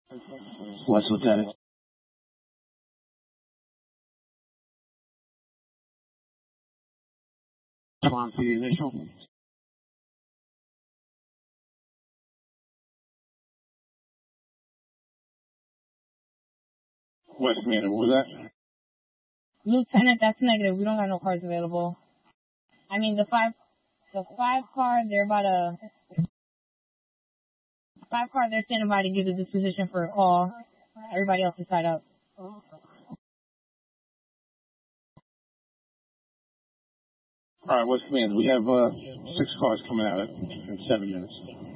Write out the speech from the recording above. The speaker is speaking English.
West Lieutenant. Come on, to the initial. West Commander, what was that? Lieutenant, that's negative. We don't got no cars available. I mean, the five car, they're standing by to give the disposition for a call. Everybody else is tied up. All right, West Commander, we have 6 cars coming out in 7 minutes.